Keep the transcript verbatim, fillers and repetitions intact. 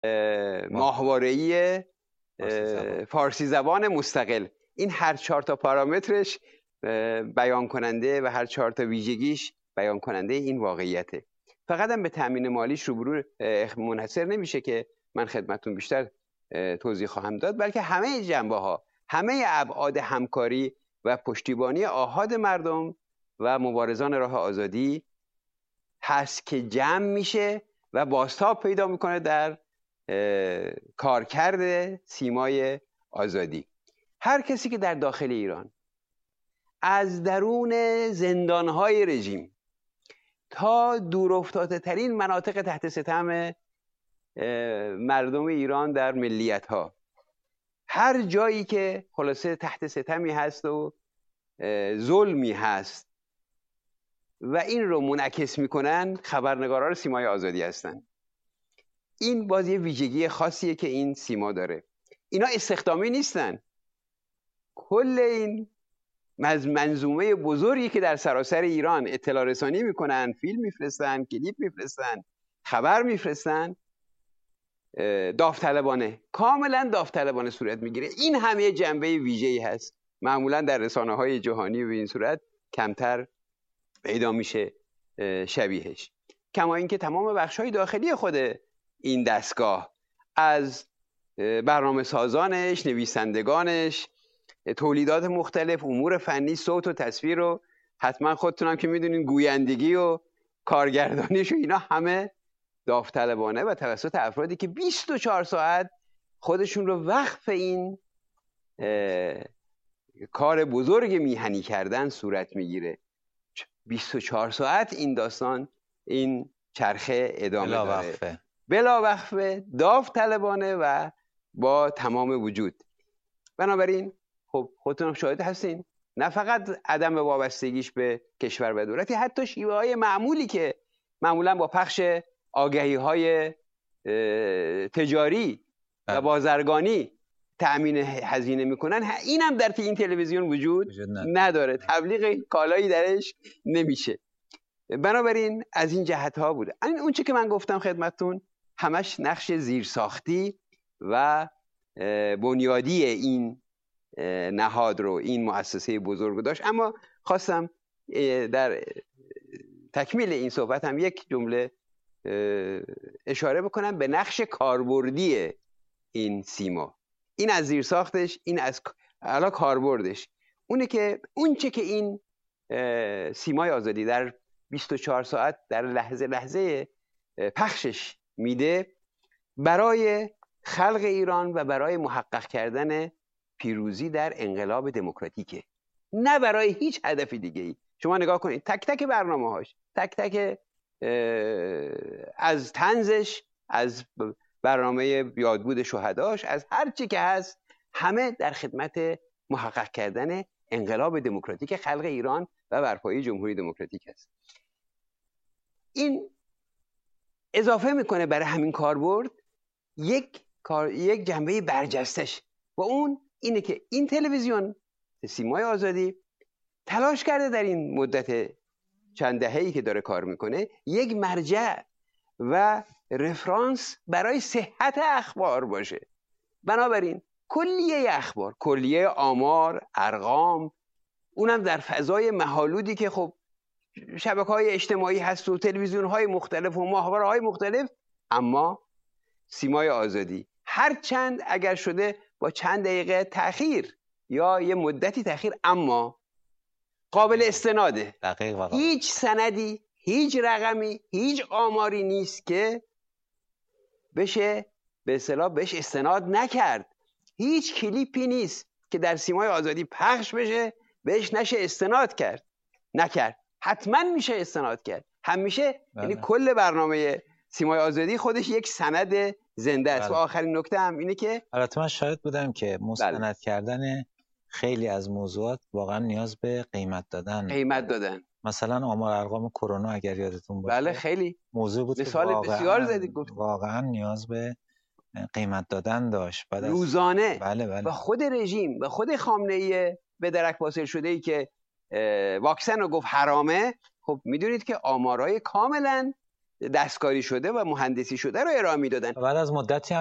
ماهواره‌ای فارسی زبان مستقل. این هر چهار تا پارامترش بیان کننده و هر چهار تا ویژگیش بیان کننده این واقعیته. فقط هم به تامین مالیش روبرو منحصر نمیشه که من خدمتتون بیشتر توضیح خواهم داد، بلکه همه جنبه ها، همه ابعاد همکاری و پشتیبانی آحاد مردم و مبارزان راه آزادی هست که جمع میشه و بازتاب پیدا میکنه در کارکرد سیمای آزادی. هر کسی که در داخل ایران از درون زندانهای رژیم تا دورافتاده ترین مناطق تحت ستم مردم ایران در ملیت ها، هر جایی که خلاصه تحت ستمی هست و ظلمی هست و این رو منعکس میکنن، خبرنگاران سیمای آزادی هستن. این باز یه ویژگی خاصیه که این سیما داره. اینا استخدامی نیستن. کل این منظومه بزرگی که در سراسر ایران اطلاع رسانی میکنن، فیلم میفرستن، کلیپ میفرستن، خبر میفرستن، داوطلبانه، کاملا داوطلبانه صورت میگیره. این همه جنبه ویژه‌ای هست، معمولا در رسانه‌های جهانی به این صورت کمتر پیدا میشه شبیهش. کما اینکه تمام بخش‌های داخلی خود این دستگاه، از برنامه سازانش، نویسندگانش، تولیدات مختلف، امور فنی، صوت و تصویر رو حتما خودتونم که میدونین، گویندگی و کارگردانیش و اینا همه داوطلبانه و توسط افرادی که بیست و چهار ساعت خودشون رو وقف این کار بزرگ میهنی کردن صورت میگیره. بیست و چهار ساعت این داستان، این چرخه ادامه بلا داره، وقفه بلا وقفه، داوطلبانه و با تمام وجود. بنابراین خب خودتون هم شاهد هستین، نه فقط عدم وابستگیش به کشور و دولتی، حتی شیوه های معمولی که معمولا با پخش آگهی های تجاری و بازرگانی تأمین هزینه میکنن، این هم در این تلویزیون وجود نداره، تبلیغ کالایی درش نمیشه. بنابراین از این جهت ها بوده. این اون چی که من گفتم خدمتتون همش نقش زیرساختی و بنیادی این نهاد رو، این مؤسسه بزرگ رو داشت. اما خواستم در تکمیل این صحبت هم یک جمله اشاره بکنم به نقش کاربردی این سیما. این از زیرساختش، این از علا کاربردش. اونه که اون چه که این سیمای آزادی در بیست و چهار ساعت در لحظه لحظه پخشش میده برای خلق ایران و برای محقق کردن پیروزی در انقلاب دموکراتیکه، نه برای هیچ هدف دیگه ای. شما نگاه کنید تک تک برنامه هاش، تک تک از طنزش، از برنامه یادبود شهداش، از هر چی که هست، همه در خدمت محقق کردن انقلاب دموکراتیک خلق ایران و برپایی جمهوری دموکراتیک است. این اضافه میکنه برای همین کاربرد یک کار، یک جنبه برجستش، و اون اینه که این تلویزیون سیمای آزادی تلاش کرده در این مدت چند دهه‌ای که داره کار میکنه یک مرجع و رفرانس برای صحت اخبار باشه. بنابراین کلیه اخبار، کلیه آمار، ارقام، اونم در فضای مه‌آلودی که خب شبکه‌های اجتماعی هست و تلویزیون‌های مختلف و ماهواره‌های مختلف، اما سیمای آزادی هر چند اگر شده با چند دقیقه تأخیر یا یه مدتی تأخیر، اما قابل استناده. دقیق و قابل. هیچ سندی، هیچ رقمی، هیچ آماری نیست که بشه به اصطلاح بهش استناد نکرد. هیچ کلیپی نیست که در سیمای آزادی پخش بشه بهش نشه استناد کرد. نکرد. حتما میشه استناد کرد. همیشه، یعنی کل برنامه سیمای آزادی خودش یک سند زنده است. و آخرین نکته هم اینه که البته من شاهد بودم که مستند بله. کردن خیلی از موضوعات واقعا نیاز به قیمت دادن قیمت دادن مثلا آمار ارقام کرونا اگر یادتون باشه، بله خیلی موضوع بود مثال بسیار زدید، گفت واقعا نیاز به قیمت دادن داشت. بعد از روزانه بله بله. و خود رژیم و خود خامنه‌ای به درک واصل شده ای که واکسن رو گفت حرامه، خب میدونید که آمارای کاملا دستکاری شده و مهندسی شده رو ارائه میدادن. بعد از مدتی